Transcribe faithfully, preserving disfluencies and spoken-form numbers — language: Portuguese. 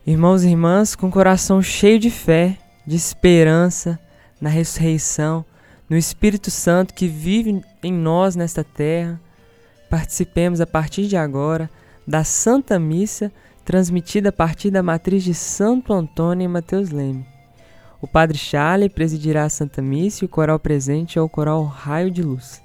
Irmãos e irmãs, com o coração cheio de fé, de esperança na ressurreição, no Espírito Santo que vive em nós nesta terra, participemos a partir de agora da Santa Missa transmitida a partir da matriz de Santo Antônio em Mateus Leme. O Padre Charlie presidirá a Santa Missa e o coral presente é o coral Raio de Luz.